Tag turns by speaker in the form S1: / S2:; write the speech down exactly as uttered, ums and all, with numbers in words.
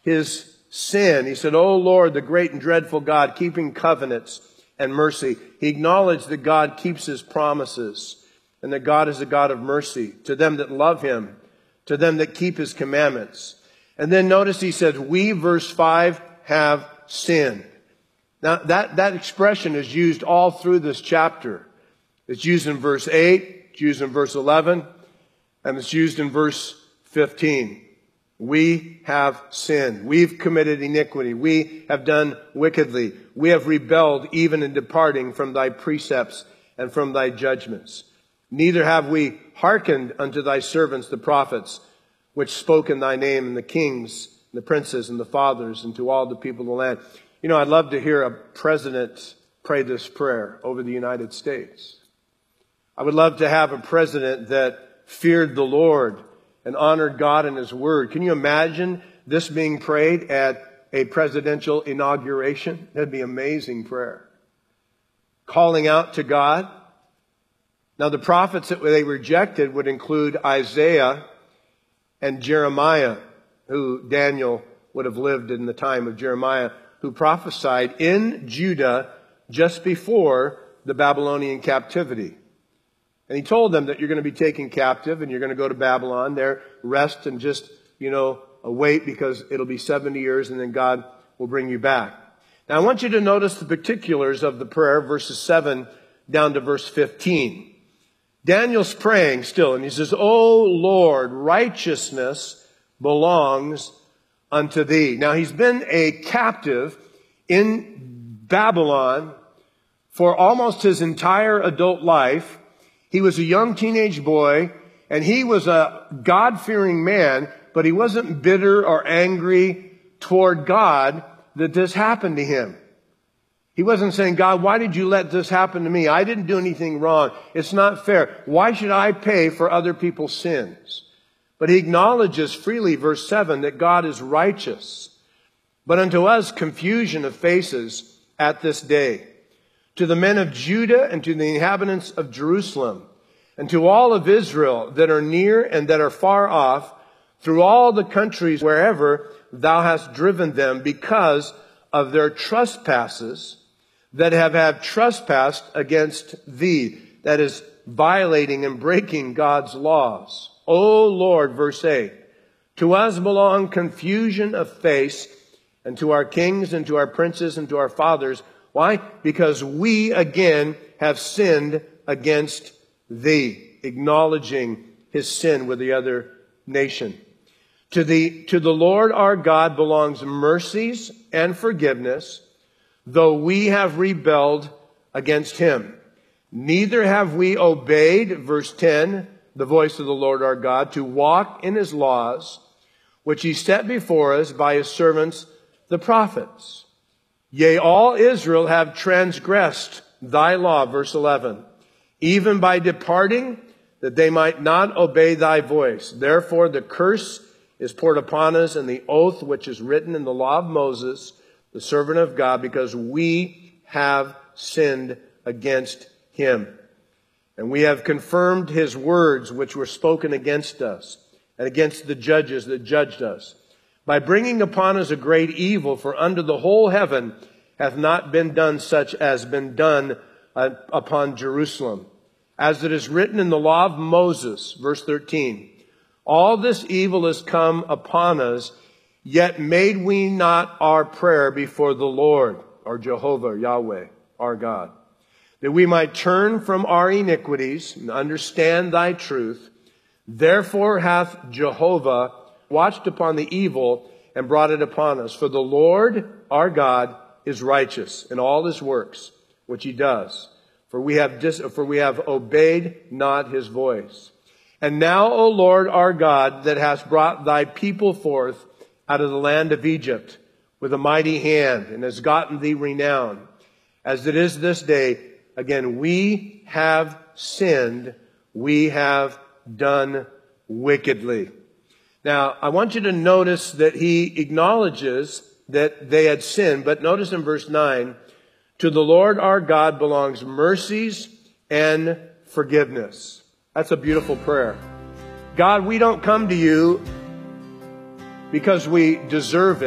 S1: his sin. He said, "O Lord, the great and dreadful God, keeping covenants and mercy." He acknowledged that God keeps his promises and that God is a God of mercy to them that love him, to them that keep his commandments. And then notice he says, "We," verse five, "have sinned." Now that, that expression is used all through this chapter. It's used in verse eight, it's used in verse eleven, and it's used in verse fifteen. We have sinned. We've committed iniquity. We have done wickedly. We have rebelled even in departing from thy precepts and from thy judgments. Neither have we hearkened unto thy servants the prophets, which spoke in thy name, and the kings, and the princes, and the fathers, and to all the people of the land. You know, I'd love to hear a president pray this prayer over the United States. I would love to have a president that feared the Lord and honored God and his word. Can you imagine this being prayed at a presidential inauguration? That'd be an amazing prayer. Calling out to God. Now, the prophets that they rejected would include Isaiah and Jeremiah, who Daniel would have lived in the time of Jeremiah, who prophesied in Judah just before the Babylonian captivity. And he told them that you're going to be taken captive and you're going to go to Babylon there, rest and just, you know, wait, because it'll be seventy years and then God will bring you back. Now I want you to notice the particulars of the prayer, verses seven down to verse fifteen. Daniel's praying still, and he says, "O Lord, righteousness belongs unto thee." Now he's been a captive in Babylon for almost his entire adult life. He was a young teenage boy, and he was a God-fearing man, but he wasn't bitter or angry toward God that this happened to him. He wasn't saying, "God, why did you let this happen to me? I didn't do anything wrong. It's not fair. Why should I pay for other people's sins?" But he acknowledges freely, verse seven, that God is righteous. But unto us confusion of faces at this day. To the men of Judah and to the inhabitants of Jerusalem, and to all of Israel that are near and that are far off, through all the countries wherever thou hast driven them, because of their trespasses that have had trespassed against thee. That is, violating and breaking God's laws. O Lord, verse eight, to us belong confusion of face, and to our kings and to our princes and to our fathers. Why? Because we again have sinned against thee, acknowledging his sin with the other nation. To the, to the Lord our God belongs mercies and forgiveness, though we have rebelled against him. Neither have we obeyed, verse ten, the voice of the Lord our God, to walk in his laws, which he set before us by his servants, the prophets. Yea, all Israel have transgressed thy law, verse eleven, even by departing, that they might not obey thy voice. Therefore the curse is poured upon us, and the oath which is written in the law of Moses, the servant of God, because we have sinned against him. And we have confirmed his words which were spoken against us, and against the judges that judged us, by bringing upon us a great evil, for under the whole heaven hath not been done such as been done uh, upon Jerusalem. As it is written in the law of Moses, verse thirteen, all this evil is come upon us, yet made we not our prayer before the Lord, or Jehovah, Yahweh, our God, that we might turn from our iniquities and understand thy truth. Therefore hath Jehovah watched upon the evil and brought it upon us. For the Lord our God is righteous in all his works, which he does. For we have dis- for we have obeyed not his voice. And now, O Lord our God, that hast brought thy people forth out of the land of Egypt with a mighty hand, and has gotten thee renown, as it is this day, again, we have sinned, we have done wickedly. Now, I want you to notice that he acknowledges that they had sinned, but notice in verse nine, to the Lord our God belongs mercies and forgiveness. That's a beautiful prayer. God, we don't come to you because we deserve it.